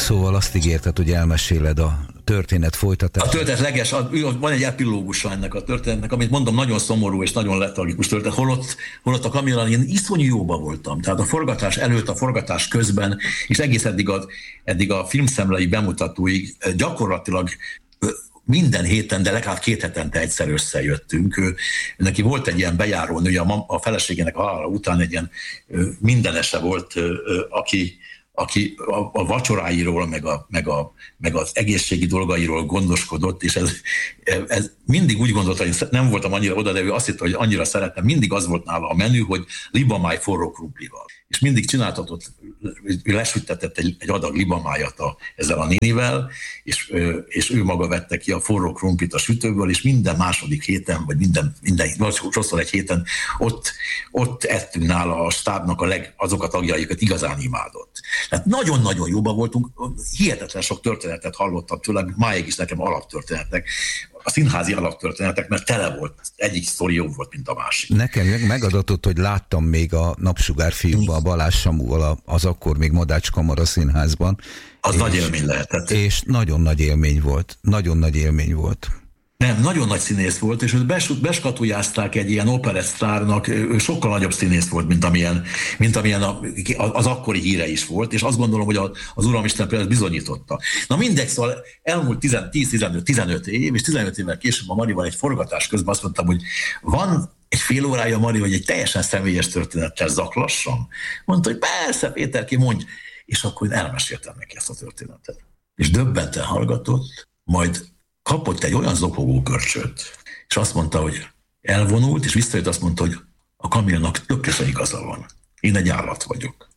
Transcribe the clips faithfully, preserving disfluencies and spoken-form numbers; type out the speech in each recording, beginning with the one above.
Szóval azt ígérted, hogy elmeséled a történet folytatását. A történet leges, van egy epilógusa ennek a történetnek, amit mondom, nagyon szomorú és nagyon letargikus történet, holott, holott a Camillán én iszonyú jóba voltam. Tehát a forgatás előtt, a forgatás közben, és egész eddig a, eddig a filmszemlei bemutatóig gyakorlatilag minden héten, de legalább két hetente egyszer összejöttünk. Ő, neki volt egy ilyen bejáró nő, a, a feleségének a halála után egy ilyen mindenese volt, aki, aki a, a vacsoráiról, meg, a, meg, a, meg az egészségi dolgairól gondoskodott, és ez, ez mindig úgy gondolta, hogy nem voltam annyira oda, de ő azt hitt, hogy annyira szeretem, mindig az volt nála a menü, hogy libamáj forró krumplival. És mindig csináltatott, lesüttetett egy, egy adag libamájat a, ezzel a nénivel, és, és ő maga vette ki a forró krumplit a sütőből, és minden második héten, vagy minden, minden sokszor egy héten ott, ott ettünk nála a stábnak a leg, azok a tagjaikat igazán imádott. Tehát nagyon-nagyon jóban voltunk, hihetetlen sok történetet hallottam tőlem, máig is nekem alaptörténetek, a színházi alaptörténetek, mert tele volt, egyik sztori jobb volt, mint a másik. Nekem meg megadatott, hogy láttam még a Napsugár fiúkban a Balázs Samúval az akkor még Madács Kamara Színházban. Az és, nagy élmény lehetett. És nagyon nagy élmény volt. Nagyon nagy élmény volt. Nem, nagyon nagy színész volt, és őt bes, beskatujázták egy ilyen operettsztárnak, ő sokkal nagyobb színész volt, mint amilyen, mint amilyen a, az akkori híre is volt, és azt gondolom, hogy az Uramisten például bizonyította. Na mindegy, szóval elmúlt tíz-tizenöt év, és tizenöt évvel később a Marival egy forgatás közben azt mondtam, hogy van egy fél órája Mari, hogy egy teljesen személyes történettel zaklassam. Mondta, hogy persze, Péterki, mondj. És akkor én elmeséltem neki ezt a történetet. És döbbenten hallgatott, majd kapott egy olyan zokogó görcsöt, és azt mondta, hogy elvonult, és visszajött, azt mondta, hogy a Camille-nak tökéletesen igaza van. Én egy állat vagyok.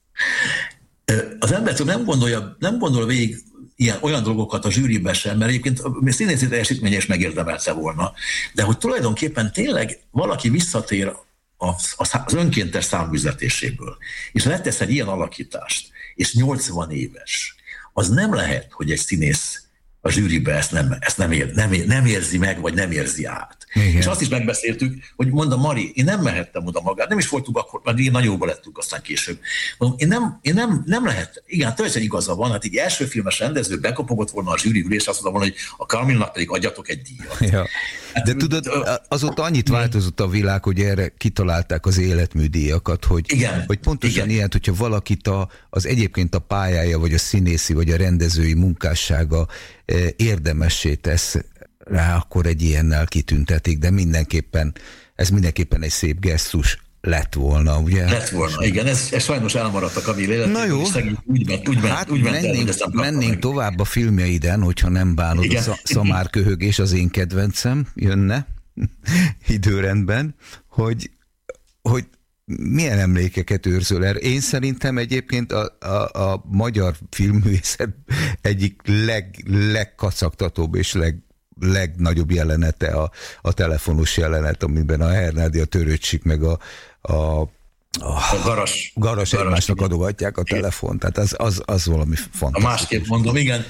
Az ember nem gondolja, nem gondol végig ilyen, olyan dolgokat a zsűribe sem, mert egyébként a színészi teljesítménye is megérdemelte volna, de hogy tulajdonképpen tényleg valaki visszatér az önkéntes száműzetéséből, és letesz egy ilyen alakítást, és nyolcvan éves, az nem lehet, hogy egy színész a zsűribe ezt, nem, ezt nem, ér, nem, ér, nem érzi meg, vagy nem érzi át. Igen. És azt is megbeszéltük, hogy mondom, Mari, én nem mehettem oda magát, nem is voltunk akkor, mert én nagyon jóba lettünk aztán később. Mondom, én nem, én nem, nem lehet, igen, teljesen igaza van, hát egy első filmes rendező bekopogott volna a zsűri ülés, azt mondta volna, hogy a Camille-nak pedig adjatok egy díjat. Ja. Hát, de tudod, azóta annyit változott a világ, hogy erre kitalálták az életműdíjakat, hogy, igen, hogy pontosan igen. Ilyet, hogyha valakit a, az egyébként a pályája, vagy a színészi, vagy a rendezői munkássága érdemessé tesz rá, akkor egy ilyennel kitüntetik, de mindenképpen, ez mindenképpen egy szép gesztus lett volna, ugye? Lett volna, igen, ez, ez sajnos elmaradt a Camille életében. Na jó, úgy ment, úgy ment, hát úgy ment mennénk, el, mennénk tovább a filmjeiden, hogyha nem bánod, igen. A szamárköhögés az én kedvencem jönne időrendben, hogy, hogy milyen emlékeket őrzöl el? Én szerintem egyébként a, a, a magyar filmművészet egyik leg, legkacagtatóbb és leg, legnagyobb jelenete a, a telefonos jelenet, amiben a Hernádi, a Töröcsik meg a, a, a, a garas, garas, garas egymásnak igen. adogatják a telefon. Tehát az, az, az valami fantasztikus. A másképp mondom, igen.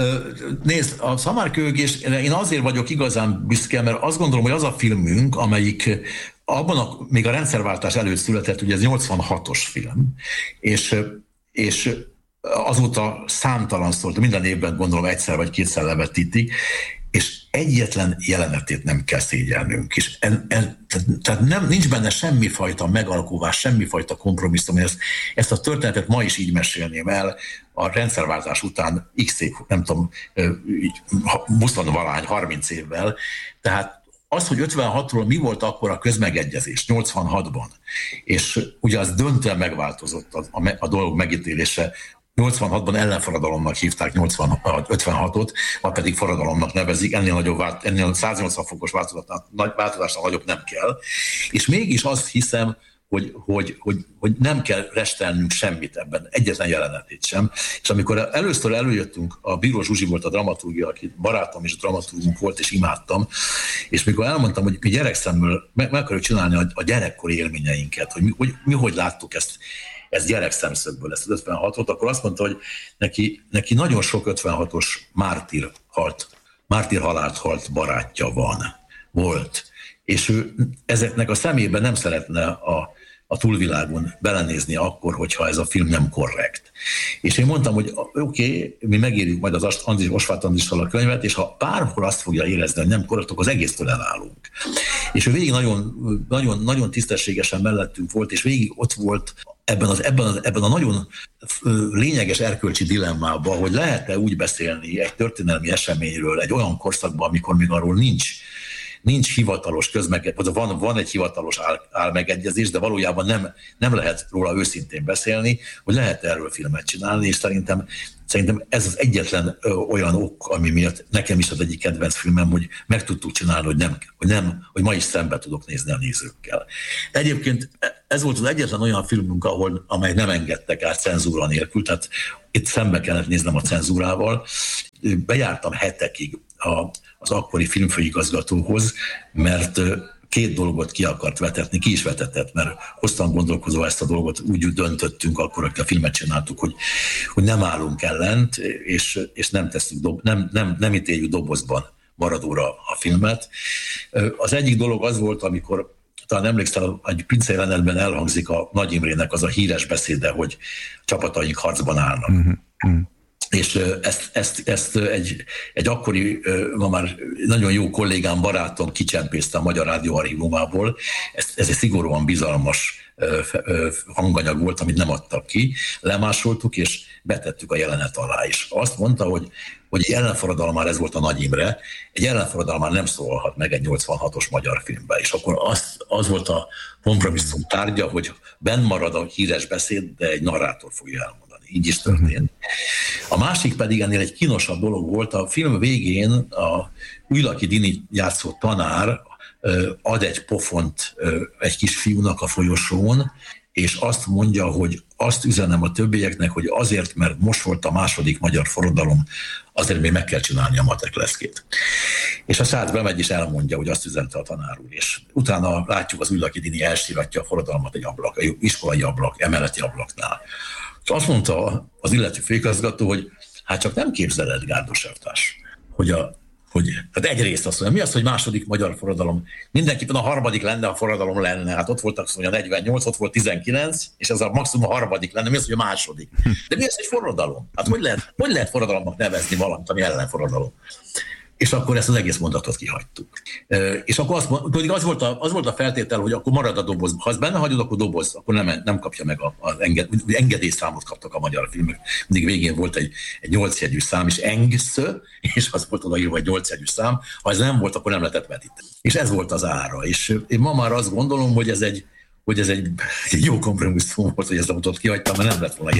Nézd, a szamárköhögés, én azért vagyok igazán büszke, mert azt gondolom, hogy az a filmünk, amelyik abban a, még a rendszerváltás előtt született, ugye ez nyolcvanhatos film, és, és azóta számtalan szólt, minden évben gondolom egyszer vagy kétszer levetítik, és egyetlen jelenetét nem kell szégyelnünk. És en, en, tehát nem, nincs benne semmifajta megalkuvás, semmifajta kompromisszum. Ezt, ezt a történetet ma is így mesélném el, a rendszerváltás után x év, nem tudom, húsz-valány, harminc évvel. Tehát az, hogy ötvenhatról mi volt akkor a közmegegyezés, nyolcvanhatban, és ugye az döntően megváltozott a, a, a dolog megítélése. nyolcvanhatban ellenforradalomnak hívták ötvenhatot, vagy pedig forradalomnak nevezik, ennél, nagyobb, ennél száznyolcvan fokos változásnál nagyobb nem kell. És mégis azt hiszem, hogy, hogy, hogy, hogy nem kell restelnünk semmit ebben, egyetlen jelenetét sem. És amikor először előjöttünk, a Bíró Zsuzsi volt a dramaturgia, aki barátom és dramaturgunk volt, és imádtam, és mikor elmondtam, hogy mi gyerekszemmel meg, meg akarjuk csinálni a, a gyerekkori élményeinket, hogy mi hogy, mi hogy láttuk ezt, ezt gyerekszemszögből, ezt az ötvenhatot, akkor azt mondta, hogy neki, neki nagyon sok ötvenhatos mártír halt, mártír halált halt barátja van, volt. És ő ezeknek a szemében nem szeretne a, a túlvilágon belenézni akkor, hogyha ez a film nem korrekt. És én mondtam, hogy oké, okay, mi megírjuk majd az Andris, Osváth Andrissal a könyvet, és ha bárhol azt fogja érezni, hogy nem korrekt, akkor az egésztől elállunk. És ő végig nagyon, nagyon, nagyon tisztességesen mellettünk volt, és végig ott volt ebben, az, ebben, az, ebben a nagyon lényeges erkölcsi dilemmában, hogy lehet-e úgy beszélni egy történelmi eseményről egy olyan korszakban, amikor még arról nincs, nincs hivatalos közmegegyezés, van, van egy hivatalos áll, álmegegyezés, de valójában nem, nem lehet róla őszintén beszélni, hogy lehet erről filmet csinálni, és szerintem, szerintem ez az egyetlen ö, olyan ok, ami miatt nekem is az egyik kedvenc filmem, hogy meg tudtuk csinálni, hogy, nem, hogy, nem, hogy ma is szembe tudok nézni a nézőkkel. Egyébként ez volt az egyetlen olyan filmünk, ahol, amely nem engedtek át cenzúra nélkül, tehát itt szembe kellett néznem a cenzúrával. Bejártam hetekig a az akkori filmfőigazgatóhoz, mert két dolgot ki akart vetetni, ki is vetetett, mert hoztam gondolkozó ezt a dolgot, úgy döntöttünk akkor, hogy a filmet csináltuk, hogy, hogy nem állunk ellent, és, és nem, teszünk dob, nem, nem, nem ítéljük dobozban maradóra a filmet. Az egyik dolog az volt, amikor talán emlékszel, egy pince jelenetben elhangzik a Nagy Imrének az a híres beszéde, hogy csapataink harcban állnak. Mm-hmm. És ezt, ezt, ezt egy, egy akkori, ma már nagyon jó kollégám, barátom kicsempészte a Magyar Rádió archívumából. Ez, ez egy szigorúan bizalmas hanganyag volt, amit nem adtak ki. Lemásoltuk, és betettük a jelenet alá is. Azt mondta, hogy, hogy egy ellenforradalmár, ez volt a Nagy Imre, egy ellenforradalmár nem szólhat meg egy nyolcvanhatos magyar filmben. És akkor az, az volt a kompromisszum tárgya, hogy benn marad a híres beszéd, de egy narrátor fogja elmondani. Így is történt. A másik pedig ennél egy kínosabb dolog volt, a film végén a Újlaki Dini játszó tanár ad egy pofont egy kis fiúnak a folyosón, és azt mondja, hogy azt üzenem a többieknek, hogy azért, mert most volt a második magyar forradalom, azért még meg kell csinálni a matek leszkét. És a srác bemegy és elmondja, hogy azt üzente a tanár úr, és utána látjuk az Újlaki Dini elsiratja a forradalmat egy ablak, egy iskolai ablak, emeleti ablaknál. És azt mondta az illető főigazgató, hogy hát csak nem képzeled, Gárdos elvtárs, hogy a hogy, hát egyrészt azt mondja, mi az, hogy második magyar forradalom? Mindenképpen a harmadik lenne, a forradalom lenne. Hát ott voltak azt mondja negyvennyolc, ott volt tizenkilenc, és ez a maximum a harmadik lenne. Mi az, hogy a második? De mi az, egy forradalom? Hát hogy lehet, hogy lehet forradalomnak nevezni valamit, ami ellenforradalom? És akkor ezt az egész mondatot kihagytuk. És akkor az, az, volt a, az volt a feltétel, hogy akkor marad a doboz. Ha ezt benne hagyod, akkor doboz, akkor nem, nem kapja meg az enged, engedélyszámot kaptak a magyar filmek. Mindig végén volt egy, egy nyolcjegyű szám, és engsz, és az volt odaírva egy nyolcjegyű szám. Ha ez nem volt, akkor nem lehetett vetíteni. És ez volt az ára. És én ma már azt gondolom, hogy ez egy, hogy ez egy, egy jó kompromisszum volt, hogy ezt a mutat kihagytam, mert nem lett volna